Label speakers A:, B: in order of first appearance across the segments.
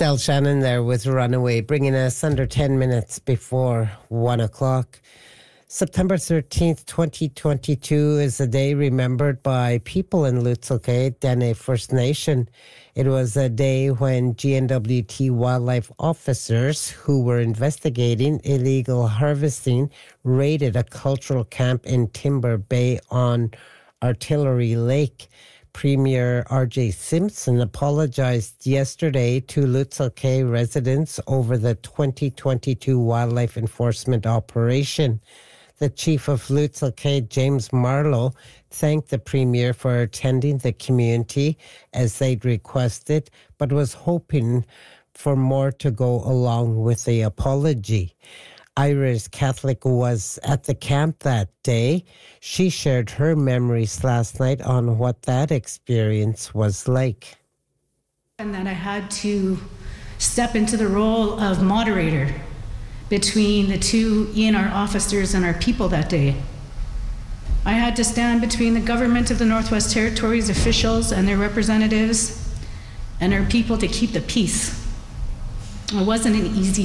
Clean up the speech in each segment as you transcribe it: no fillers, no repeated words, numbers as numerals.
A: Del Shannon there with Runaway, bringing us under 10 minutes before 1 o'clock. September 13th, 2022 is a day remembered by people in Lutzelk'e, Dene First Nation. It was a day when GNWT wildlife officers who were investigating illegal harvesting raided a cultural camp in Timber Bay on Artillery Lake. Premier R.J. Simpson apologized yesterday to Lutzelk'e residents over the 2022 wildlife enforcement operation. The chief of Lutzelk'e, James Marlowe, thanked the premier for attending the community as they'd requested, but was hoping for more to go along with the apology. Iris Catholic was at the camp that day. She shared her memories last night on what that experience was like.
B: And that I had to step into the role of moderator between the two ENR officers and our people that day. I had to stand between the government of the Northwest Territories officials and their representatives and our people to keep the peace. It wasn't easy.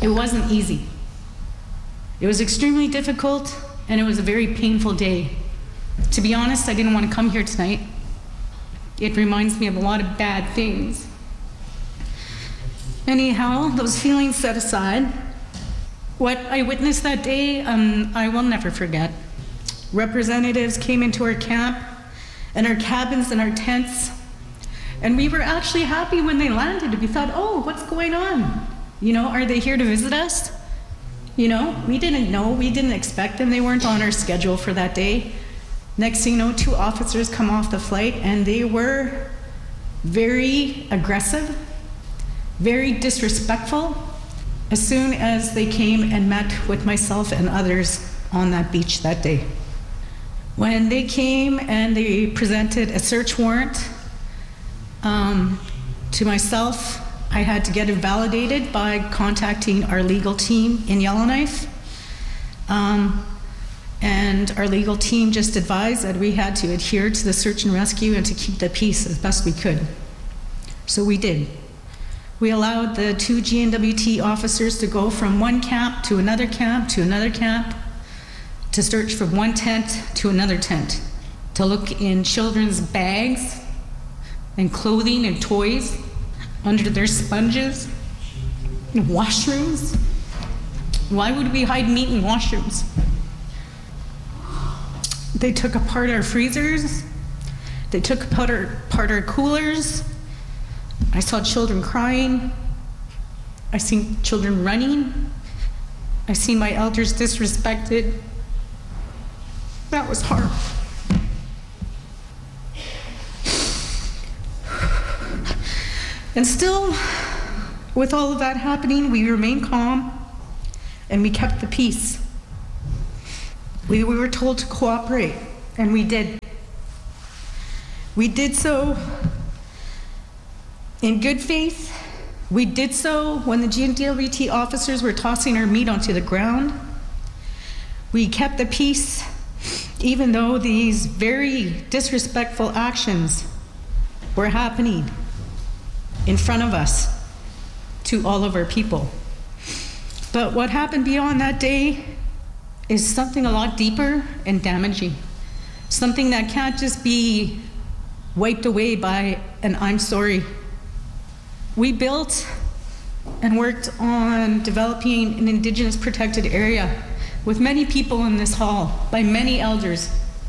B: It was extremely difficult, and it was a very painful day. To be honest, I didn't want to come here tonight. It reminds me of a lot of bad things. Anyhow, those feelings set aside. What I witnessed that day, I will never forget. Representatives came into our camp and our cabins and our tents, and we were actually happy when they landed. We thought, oh, what's going on? You know, are they here to visit us? You know, we didn't know, we didn't expect them. They weren't on our schedule for that day. Next thing you know, two officers come off the flight and they were very aggressive, very disrespectful as soon as they came and met with myself and others on that beach that day. When they came and they presented a search warrant to myself, I had to get it validated by contacting our legal team in Yellowknife. And our legal team just advised that we had to adhere to the search and rescue and to keep the peace as best we could. So we did. We allowed the two GNWT officers to go from one camp to another camp to another camp, to search from one tent to another tent, to look in children's bags and clothing and toys, under their sponges, in washrooms. Why would we hide meat in washrooms? They took apart our freezers. They took apart our coolers. I saw children crying. I seen children running. I seen my elders disrespected. That was hard. And still, with all of that happening, we remained calm and we kept the peace. We were told to cooperate, and we did. We did so in good faith. We did so when the GNWT officers were tossing our meat onto the ground. We kept the peace, even though these very disrespectful actions were happening in front of us to all of our people. But what happened beyond that day is something a lot deeper and damaging. Something that can't just be wiped away by an I'm sorry. We built and worked on developing an Indigenous protected area with many people in this hall, by many elders.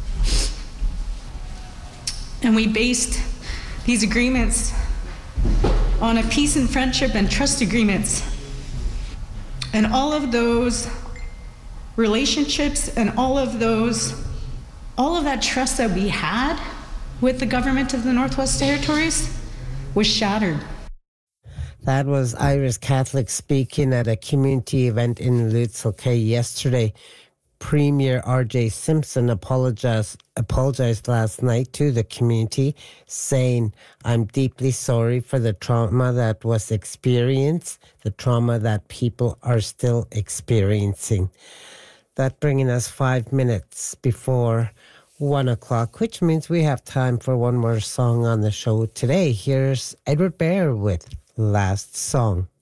B: And we based these agreements on a peace and friendship and trust agreements. And all of those relationships and all of that trust that we had with the government of the Northwest Territories was shattered.
A: That was Iris Catholic speaking at a community event in Lutzelk'e yesterday. Premier R.J. Simpson apologized last night to the community, saying, I'm deeply sorry for the trauma that was experienced, the trauma that people are still experiencing. That bringing us 5 minutes before 1 o'clock, which means we have time for one more song on the show today. Here's Edward Bear with last song.